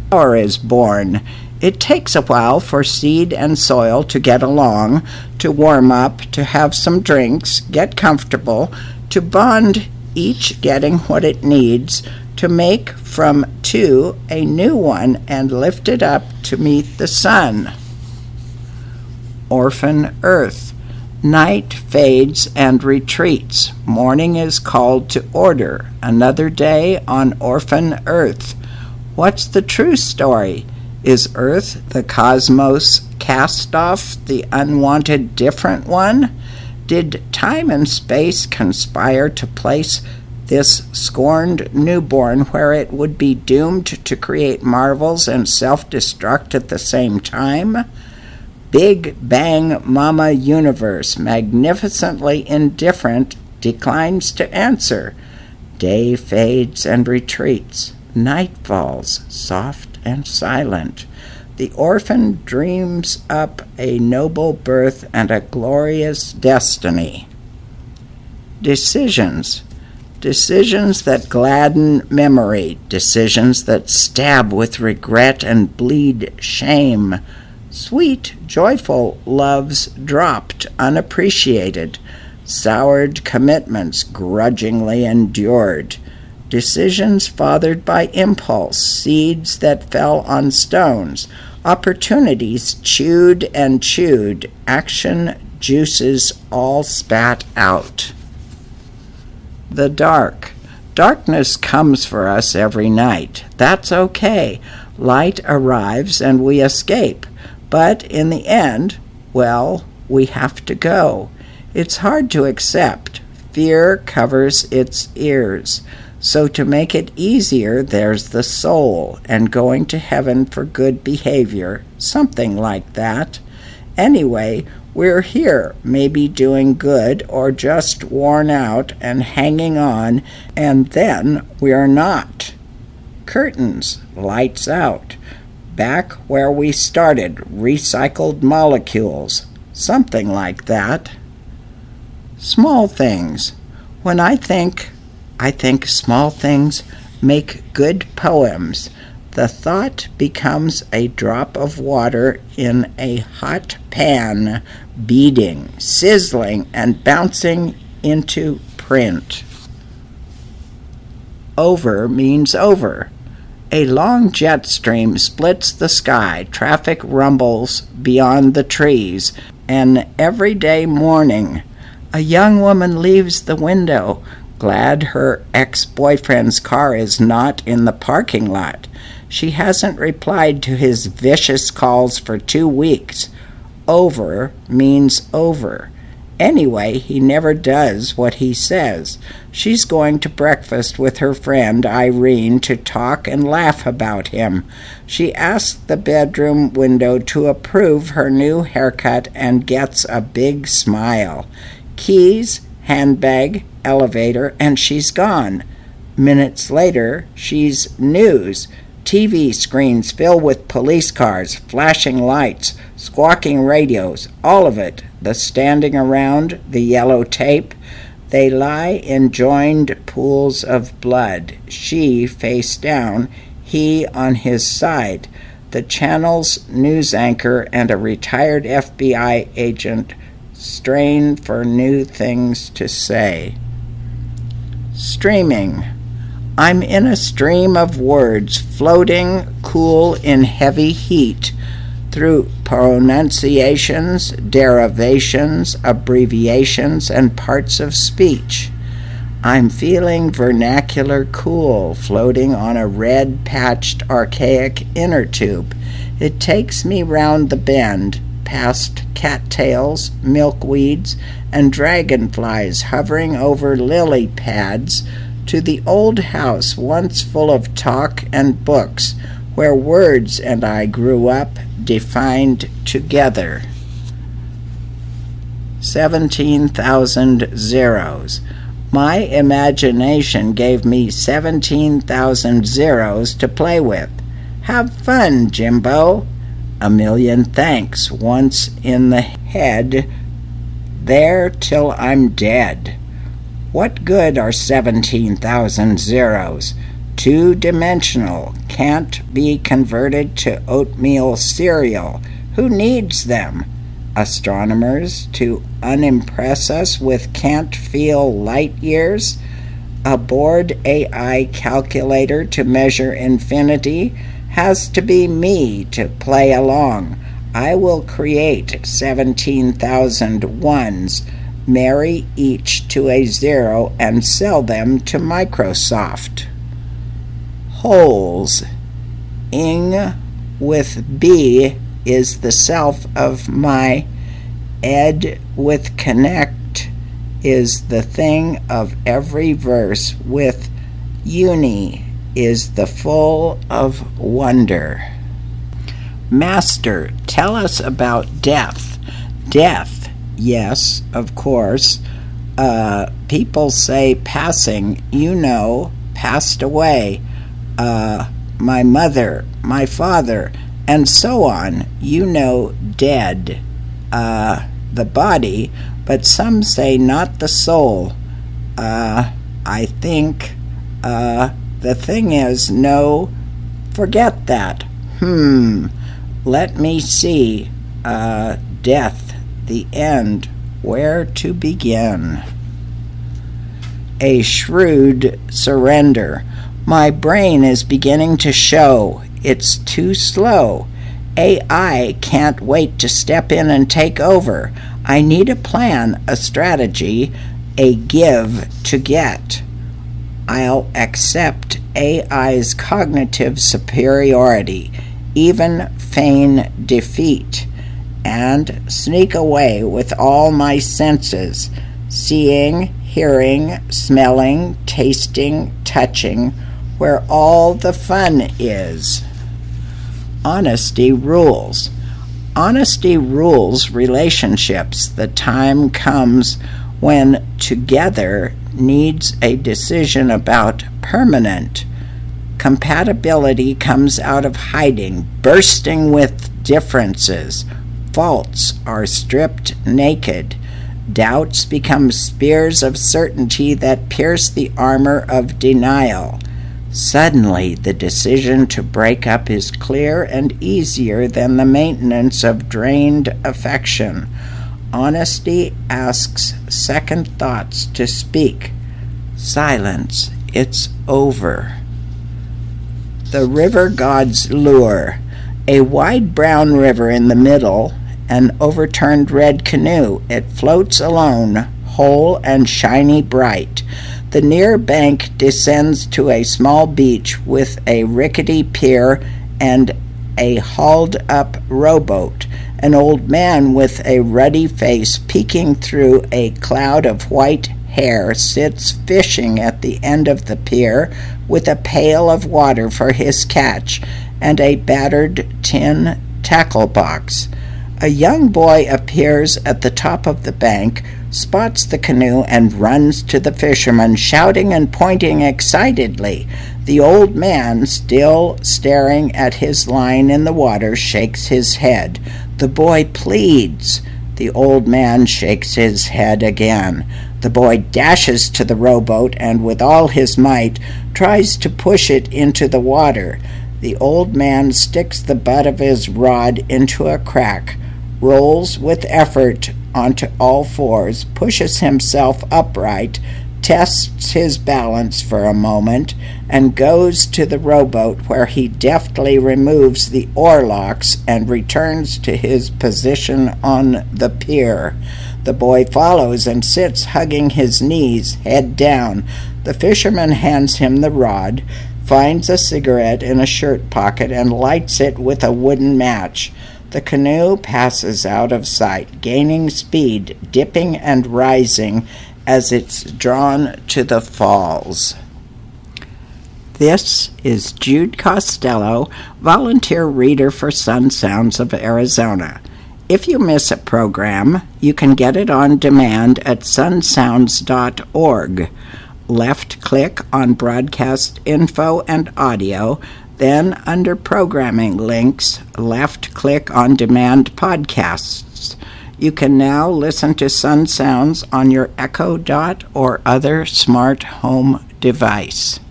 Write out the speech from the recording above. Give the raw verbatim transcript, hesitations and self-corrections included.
flower is born. It takes a while for seed and soil to get along, to warm up, to have some drinks, get comfortable, to bond, each getting what it needs, to make from two a new one and lift it up to meet the sun. Orphan earth. Night fades and retreats. Morning is called to order. Another day on orphan earth. What's the true story? Is Earth the cosmos cast off, the unwanted different one? Did time and space conspire to place this scorned newborn where it would be doomed to create marvels and self-destruct at the same time? Big Bang Mama Universe, magnificently indifferent, declines to answer. Day fades and retreats. Night falls, soft and silent. The orphan dreams up a noble birth and a glorious destiny. Decisions. Decisions that gladden memory. Decisions that stab with regret and bleed shame. Sweet, joyful loves dropped, unappreciated. Soured commitments grudgingly endured. Decisions fathered by impulse, seeds that fell on stones, opportunities chewed and chewed, action juices all spat out. The dark. Darkness comes for us every night. That's okay. Light arrives and we escape. But in the end, well, we have to go. It's hard to accept. Fear covers its ears. So to make it easier, there's the soul, and going to heaven for good behavior, something like that. Anyway, we're here, maybe doing good or just worn out and hanging on, and then we're not. Curtains, lights out. Back where we started, recycled molecules, something like that. Small things. When I think... I think small things make good poems. The thought becomes a drop of water in a hot pan, beading, sizzling, and bouncing into print. Over means over. A long jet stream splits the sky, traffic rumbles beyond the trees. An everyday morning, a young woman leaves the window, glad her ex-boyfriend's car is not in the parking lot. She hasn't replied to his vicious calls for two weeks. Over means over. Anyway, he never does what he says. She's going to breakfast with her friend Irene to talk and laugh about him. She asks the bedroom window to approve her new haircut and gets a big smile. Keys, handbag, elevator, and she's gone. Minutes later, she's news. T V screens fill with police cars, flashing lights, squawking radios, all of it. The standing around, the yellow tape. They lie in joined pools of blood, she face down, he on his side. The channel's news anchor and a retired F B I agent strain for new things to say. Streaming. I'm in a stream of words, floating, cool in heavy heat, through pronunciations, derivations, abbreviations, and parts of speech. I'm feeling vernacular cool, floating on a red-patched, archaic inner tube. It takes me round the bend, past cattails, milkweeds, and dragonflies hovering over lily pads, to the old house once full of talk and books, where words and I grew up, defined together. Seventeen thousand zeros. My imagination gave me seventeen thousand zeros to play with. Have fun, Jimbo. A million thanks once in the head, there till I'm dead. What good are seventeen thousand zeros? Two-dimensional, can't be converted to oatmeal cereal. Who needs them? Astronomers to unimpress us with can't-feel light years? A bored A I calculator to measure infinity? Has to be me to play along. I will create seventeen thousand ones, marry each to a zero, and sell them to Microsoft. Holes. Ing with B is the self of my. Ed with connect is the thing of every verse. With uni is the full of wonder. Master, tell us about death. Death, yes, of course. Uh, people say passing, you know, passed away. Uh, my mother, my father, and so on, you know, dead. Uh, the body, but some say not the soul. Uh, I think, uh, the thing is, no, forget that. Hmm, let me see. Uh, death, the end, where to begin? A shrewd surrender. My brain is beginning to show it's too slow. A I can't wait to step in and take over. I need a plan, a strategy, a give to get. I'll accept A I's cognitive superiority, even feign defeat, and sneak away with all my senses, seeing, hearing, smelling, tasting, touching, where all the fun is. Honesty rules. Honesty rules relationships. The time comes when together needs a decision about permanent. Compatibility comes out of hiding, bursting with differences. Faults are stripped naked. Doubts become spears of certainty that pierce the armor of denial. Suddenly, the decision to break up is clear and easier than the maintenance of drained affection. Honesty asks second thoughts to speak. Silence, it's over. The river god's lure. A wide brown river in the middle, an overturned red canoe. It floats alone, whole and shiny bright. The near bank descends to a small beach with a rickety pier and a hauled-up rowboat. An old man with a ruddy face peeking through a cloud of white hair sits fishing at the end of the pier with a pail of water for his catch and a battered tin tackle box. A young boy appears at the top of the bank, spots the canoe, and runs to the fisherman, shouting and pointing excitedly. The old man, still staring at his line in the water, shakes his head. The boy pleads. The old man shakes his head again. The boy dashes to the rowboat and with all his might tries to push it into the water. The old man sticks the butt of his rod into a crack, rolls with effort onto all fours, pushes himself upright, tests his balance for a moment, and goes to the rowboat where he deftly removes the oarlocks and returns to his position on the pier. The boy follows and sits hugging his knees, head down. The fisherman hands him the rod, finds a cigarette in a shirt pocket, and lights it with a wooden match. The canoe passes out of sight, gaining speed, dipping and rising as it's drawn to the falls. This is Jude Costello, volunteer reader for Sun Sounds of Arizona. If you miss a program, you can get it on demand at sun sounds dot org. Left-click on Broadcast Info and Audio, then under Programming Links, left-click on Demand Podcasts. You can now listen to Sun Sounds on your Echo Dot or other smart home device.